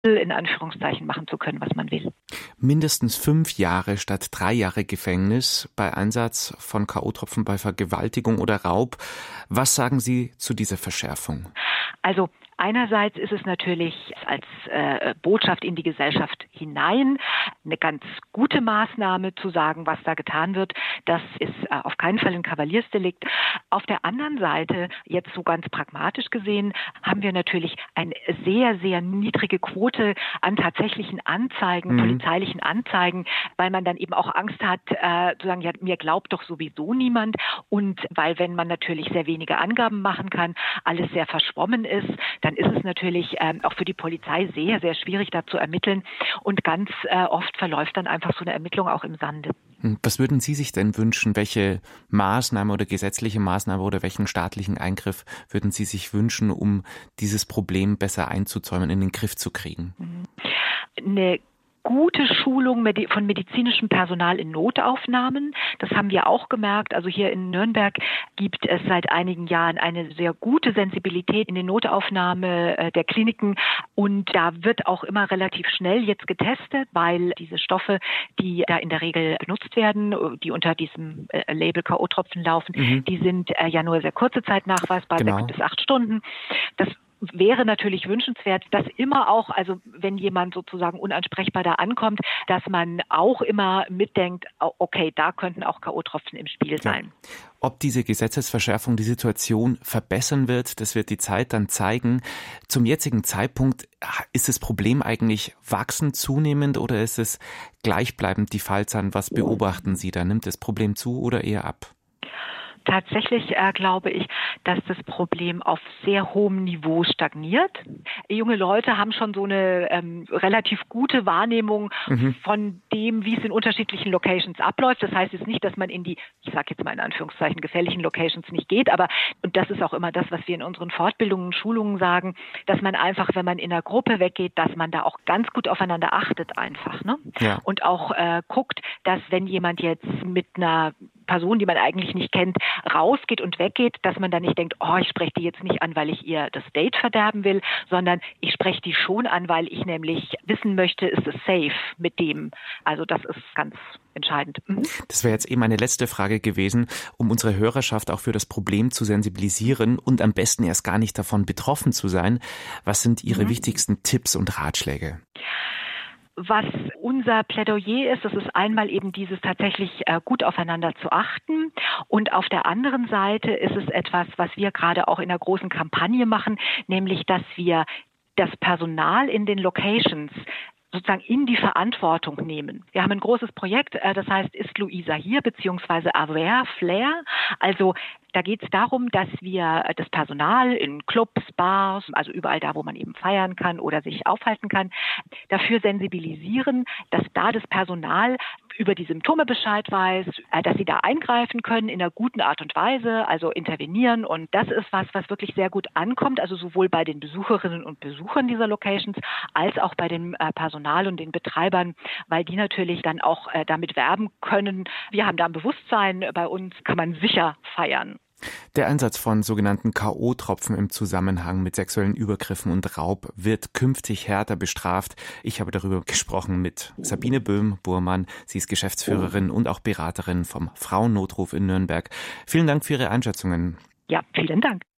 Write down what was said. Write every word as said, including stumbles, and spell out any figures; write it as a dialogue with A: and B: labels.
A: in Anführungszeichen machen zu können, was man will.
B: Mindestens fünf Jahre statt drei Jahre Gefängnis bei Einsatz von K O-Tropfen bei Vergewaltigung oder Raub. Was sagen Sie zu dieser Verschärfung?
A: Also einerseits ist es natürlich als äh, Botschaft in die Gesellschaft hinein eine ganz gute Maßnahme zu sagen, was da getan wird. Das ist äh, auf keinen Fall ein Kavaliersdelikt. Auf der anderen Seite, jetzt so ganz pragmatisch gesehen, haben wir natürlich eine sehr, sehr niedrige Quote an tatsächlichen Anzeigen, mhm. polizeilichen Anzeigen, weil man dann eben auch Angst hat, äh, zu sagen, ja, mir glaubt doch sowieso niemand. Und weil, wenn man natürlich sehr wenige Angaben machen kann, alles sehr verschwommen ist, dann ist es natürlich ähm, auch für die Polizei sehr, sehr schwierig, da zu ermitteln. Und ganz äh, oft verläuft dann einfach so eine Ermittlung auch im Sande.
B: Was würden Sie sich denn wünschen? Welche Maßnahme oder gesetzliche Maßnahme oder welchen staatlichen Eingriff würden Sie sich wünschen, um dieses Problem besser einzuzäumen, in den Griff zu kriegen?
A: Eine gute Schulung von medizinischem Personal in Notaufnahmen. Das haben wir auch gemerkt. Also hier in Nürnberg gibt es seit einigen Jahren eine sehr gute Sensibilität in den Notaufnahme der Kliniken. Und da wird auch immer relativ schnell jetzt getestet, weil diese Stoffe, die da in der Regel benutzt werden, die unter diesem Label K O-Tropfen laufen, mhm. die sind ja nur sehr kurze Zeit nachweisbar, genau. sechs bis acht Stunden. Das wäre natürlich wünschenswert, dass immer auch, also wenn jemand sozusagen unansprechbar da ankommt, dass man auch immer mitdenkt, okay, da könnten auch K O-Tropfen im Spiel sein.
B: Ja. Ob diese Gesetzesverschärfung die Situation verbessern wird, das wird die Zeit dann zeigen. Zum jetzigen Zeitpunkt, ist das Problem eigentlich wachsend, zunehmend oder ist es gleichbleibend die Fallzahlen? Was beobachten Sie da? Nimmt das Problem zu oder eher ab?
A: Tatsächlich äh, glaube ich, dass das Problem auf sehr hohem Niveau stagniert. Junge Leute haben schon so eine ähm, relativ gute Wahrnehmung mhm. von dem, wie es in unterschiedlichen Locations abläuft. Das heißt jetzt nicht, dass man in die, ich sage jetzt mal in Anführungszeichen, gefährlichen Locations nicht geht, aber, und das ist auch immer das, was wir in unseren Fortbildungen und Schulungen sagen, dass man einfach, wenn man in einer Gruppe weggeht, dass man da auch ganz gut aufeinander achtet einfach. Ne? Ja. Und auch äh, guckt, dass wenn jemand jetzt mit einer Person, die man eigentlich nicht kennt, rausgeht und weggeht, dass man dann nicht denkt, oh, ich spreche die jetzt nicht an, weil ich ihr das Date verderben will, sondern ich spreche die schon an, weil ich nämlich wissen möchte, ist es safe mit dem. Also das ist ganz entscheidend. Mhm.
B: Das wäre jetzt eben meine letzte Frage gewesen, um unsere Hörerschaft auch für das Problem zu sensibilisieren und am besten erst gar nicht davon betroffen zu sein. Was sind Ihre mhm. wichtigsten Tipps und Ratschläge?
A: Was unser Plädoyer ist, das ist einmal eben dieses tatsächlich äh, gut aufeinander zu achten. Und auf der anderen Seite ist es etwas, was wir gerade auch in einer großen Kampagne machen, nämlich, dass wir das Personal in den Locations sozusagen in die Verantwortung nehmen. Wir haben ein großes Projekt, äh, das heißt Ist Luisa hier, beziehungsweise Aware Flair. Also da geht es darum, dass wir das Personal in Clubs, Bars, also überall da, wo man eben feiern kann oder sich aufhalten kann, dafür sensibilisieren, dass da das Personal über die Symptome Bescheid weiß, dass sie da eingreifen können in einer guten Art und Weise, also intervenieren. Und das ist was, was wirklich sehr gut ankommt, also sowohl bei den Besucherinnen und Besuchern dieser Locations als auch bei dem Personal und den Betreibern, weil die natürlich dann auch damit werben können. Wir haben da ein Bewusstsein, bei uns kann man sicher feiern.
B: Der Einsatz von sogenannten K O-Tropfen im Zusammenhang mit sexuellen Übergriffen und Raub wird künftig härter bestraft. Ich habe darüber gesprochen mit Sabine Böhm-Burmann. Sie ist Geschäftsführerin und auch Beraterin vom Frauennotruf in Nürnberg. Vielen Dank für Ihre Einschätzungen.
A: Ja, vielen Dank.